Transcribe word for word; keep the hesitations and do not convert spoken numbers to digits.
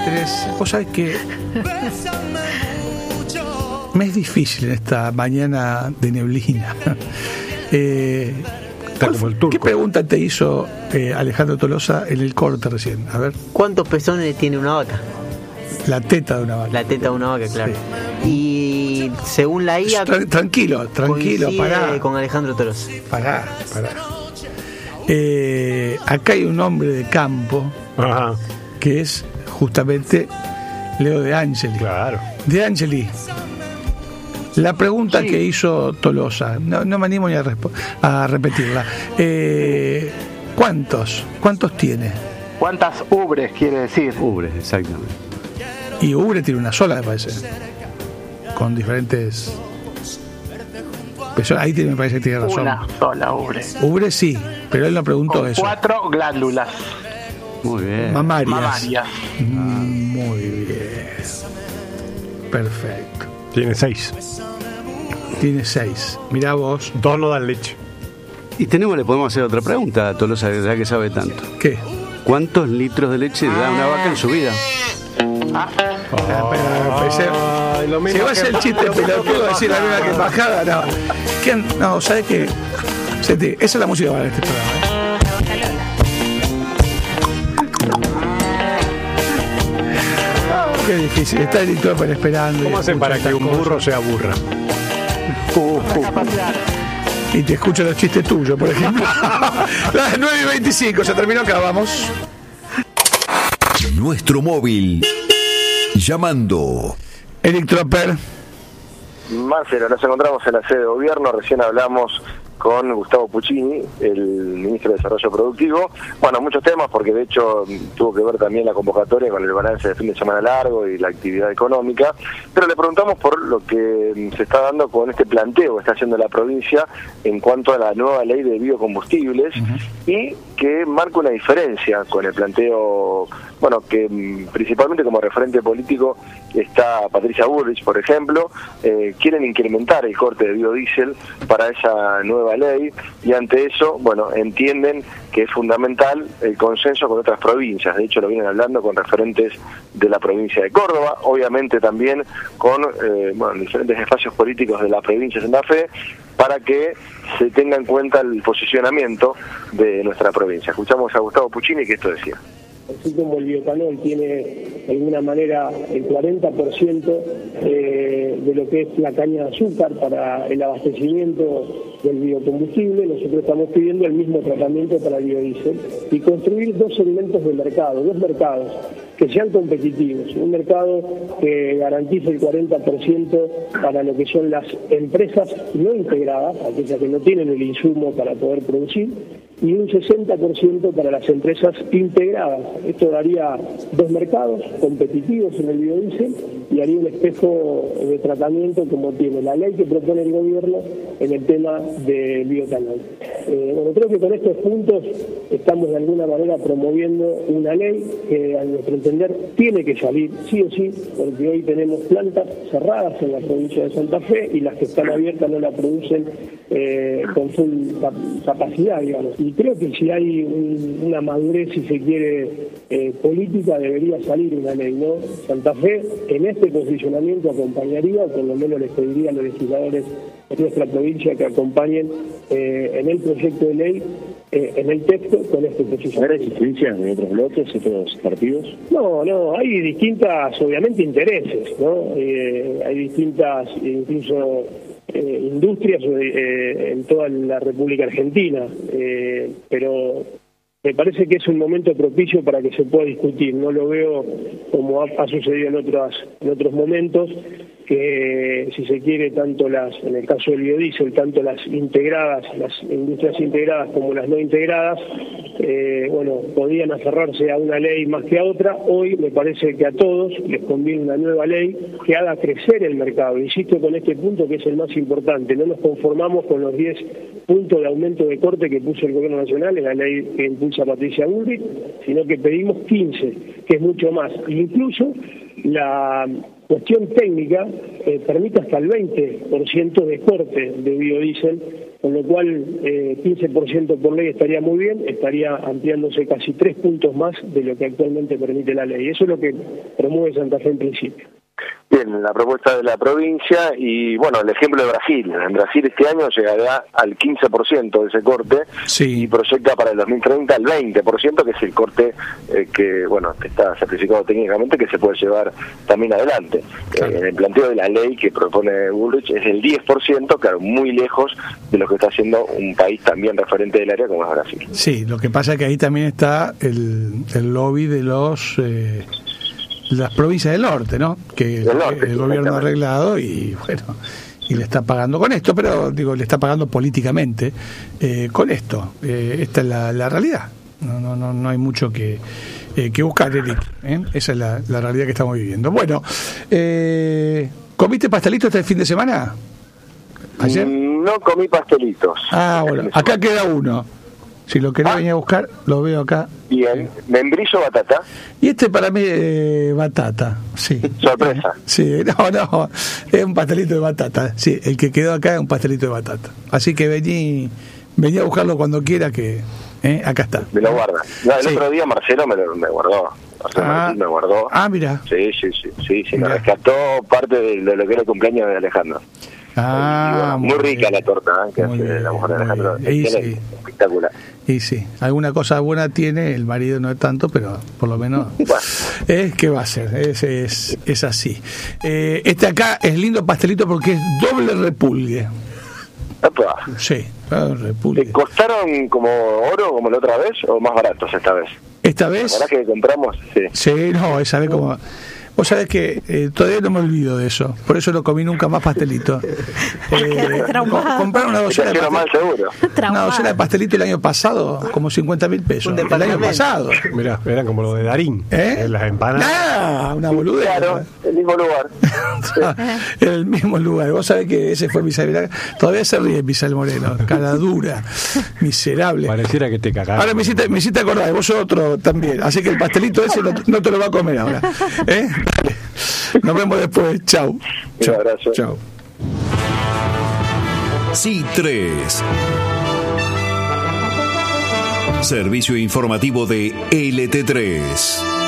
tres. Vos sabés que me es difícil en esta mañana de neblina. eh, Como el turco. ¿Qué pregunta te hizo eh, Alejandro Tolosa en el corte recién? A ver. ¿Cuántos pezones tiene una vaca? La teta de una vaca. La teta de una vaca, claro. Sí. Y según la I A... Tra- tranquilo, tranquilo, pará. Con Alejandro Tolosa. Pará, pará. Eh, acá hay un hombre de campo. Ajá. Que es justamente Leo De Angeli. Claro. De Angeli. La pregunta Sí. que hizo Tolosa, no, no me animo ni a, respo- a repetirla. Eh, ¿Cuántos? ¿Cuántos tiene? ¿Cuántas ubres quiere decir? Ubre, exactamente. Y Ubre tiene una sola, me parece. Con diferentes. Ahí tiene, me parece que tiene razón. Una sola ubre. Ubre sí, pero él no preguntó Con eso. cuatro glándulas Muy bien. Mamarias. mamarias. Mm, muy bien. Perfecto. Tiene seis. Tiene seis. Mirá vos. Dos no dan leche. Y tenemos, le podemos hacer otra pregunta a Tolosa, ya que sabe tanto. ¿Qué? ¿Cuántos litros de leche da una vaca en su vida? Ah, pero empecé. Ay, lo Si mismo va a ser que el chiste Pablo, pelotudo, decir la misma que embajada, no. ¿Quién? No, ¿sabes qué? Sete, esa es la música para este programa. ¿eh? Qué difícil. Está el editor esperando. ¿Cómo y hacen escucha para que estas un cosas. burro se aburra? Uh, uh. Y te escucho los chistes tuyos, por ejemplo. Las nueve y veinticinco, se terminó acá, vamos. Nuestro móvil. Llamando. Eric Tropper. Marcelo, nos encontramos en la sede de gobierno, recién hablamos con Gustavo Puccini, el ministro de Desarrollo Productivo. Bueno, muchos temas, porque de hecho tuvo que ver también la convocatoria con el balance de fin de semana largo y la actividad económica, pero le preguntamos por lo que se está dando con este planteo que está haciendo la provincia en cuanto a la nueva ley de biocombustibles, uh-huh. y que marca una diferencia con el planteo, bueno, que principalmente como referente político está Patricia Bullrich, por ejemplo. Eh, quieren incrementar el corte de biodiesel para esa nueva ley, y ante eso, bueno, entienden que es fundamental el consenso con otras provincias. De hecho, lo vienen hablando con referentes de la provincia de Córdoba, obviamente también con eh, bueno, diferentes espacios políticos de la provincia de Santa Fe, para que se tenga en cuenta el posicionamiento de nuestra provincia. Escuchamos a Gustavo Puccini, que esto decía. Así como el bioetanol tiene de alguna manera el cuarenta por ciento eh, de lo que es la caña de azúcar para el abastecimiento del biocombustible, nosotros estamos pidiendo el mismo tratamiento para el biodiesel y construir dos segmentos de mercado, dos mercados que sean competitivos, un mercado que garantice el cuarenta por ciento para lo que son las empresas no integradas, aquellas que no tienen el insumo para poder producir, y un sesenta por ciento para las empresas integradas. Esto daría dos mercados competitivos en el biodiesel y haría un espejo de tratamiento como tiene la ley que propone el gobierno en el tema de bioetanol. Eh, bueno, creo que con estos puntos estamos de alguna manera promoviendo una ley que a nuestro entender tiene que salir sí o sí, porque hoy tenemos plantas cerradas en la provincia de Santa Fe y las que están abiertas no la producen eh, con full capacidad, digamos. Y creo que si hay un, una madurez, si se quiere, eh, política, debería salir una ley, ¿no? Santa Fe en este posicionamiento acompañaría, o por lo menos les pediría a los legisladores de nuestra provincia que acompañen eh, en el proyecto de ley, eh, en el texto, con este posicionamiento. ¿Hay resistencia de otros bloques, otros partidos? No, no, hay distintas, obviamente, intereses, ¿no? Eh, hay distintas, incluso... Eh, industrias eh, en toda la República Argentina, eh, pero me parece que es un momento propicio para que se pueda discutir. No lo veo como ha, ha sucedido en otras en otros momentos, que si se quiere, tanto las, en el caso del biodiesel, tanto las integradas, las industrias integradas como las no integradas, eh, bueno, podían aferrarse a una ley más que a otra. Hoy me parece que a todos les conviene una nueva ley que haga crecer el mercado. Insisto con este punto que es el más importante. No nos conformamos con los diez puntos de aumento de corte que puso el Gobierno Nacional en la ley que impulsa Patricia Bullrich, sino que pedimos quince, que es mucho más. Incluso la cuestión técnica eh, permite hasta el veinte por ciento de corte de biodiesel, con lo cual eh, quince por ciento por ley estaría muy bien, estaría ampliándose casi tres puntos más de lo que actualmente permite la ley. Eso es lo que promueve Santa Fe en principio. Bien, la propuesta de la provincia y, bueno, el ejemplo de Brasil. En Brasil este año llegará al quince por ciento de ese corte Sí. y proyecta para el dos mil treinta el veinte por ciento, que es el corte eh, que, bueno, está certificado técnicamente, que se puede llevar también adelante. Claro. Eh, en el planteo de la ley que propone Bullrich es el diez por ciento, claro, muy lejos de lo que está haciendo un país también referente del área como es Brasil. Sí, lo que pasa es que ahí también está el, el lobby de los... Eh, las provincias del norte, ¿no? Que Del norte, el gobierno ha arreglado y bueno, y le está pagando con esto, pero digo, le está pagando políticamente eh, con esto. Eh, esta es la, la realidad. No, no, no, no hay mucho que, eh, que buscar, Eric. ¿eh? Esa es la, la realidad que estamos viviendo. Bueno, eh, ¿comiste pastelito este fin de semana? ¿Ayer? No comí pastelitos. Ah, bueno, acá queda uno. Si lo querés venir a buscar, lo veo acá. Bien, membrillo batata. Y este para mí eh, batata, sí. Sorpresa. Sí, no, no, es un pastelito de batata. Sí, el que quedó acá es un pastelito de batata. Así que vení, vení a buscarlo cuando quiera, que eh, acá está. Me lo guarda. No, el Sí. otro día Marcelo me, lo, me guardó. Marcelo Ah. Martín me guardó. Ah, mira. Sí, sí, sí, sí, sí, me Mirá. rescató parte de, de lo que era el cumpleaños de Alejandro. Ah, Y bueno, muy rica bien. la torta ¿eh? que Muy hace bien, la mujer de muy Alejandro. bien. Y Excelente, sí. espectacular. Y sí, alguna cosa buena tiene, el marido no es tanto, pero por lo menos Bueno. es que va a ser, es, es, es así. Eh, este acá es lindo pastelito porque es doble repulgue. Epa, Sí, doble ¿te repulgue. costaron como oro como la otra vez o más baratos esta vez? Esta ¿La vez... verdad que compramos? Sí. Sí, no, esa vez como... Vos sabés que eh, todavía no me olvido de eso, por eso no comí nunca más pastelito. Eh, traumado. co- compraron una Te docena de hicieron mal pastelito, seguro. una Traumado. docena de pastelito el año pasado, como cincuenta mil pesos. Un El año departamento. pasado. Mirá, eran como lo de Darín. ¿Eh? En las empanadas. Nah, una boludez. Claro, el mismo lugar. En el mismo lugar. Vos sabés que ese fue Misael. Todavía se ríe Misael Moreno. Cara dura, miserable. Pareciera que te cagaron. Ahora me hiciste, me hiciste acordar, vos sos otro también. Así que el pastelito ese no, no te lo va a comer ahora. ¿Eh? Dale. Nos vemos después. Chau. Un Chau. abrazo. Chau. C tres. Servicio informativo de L T tres.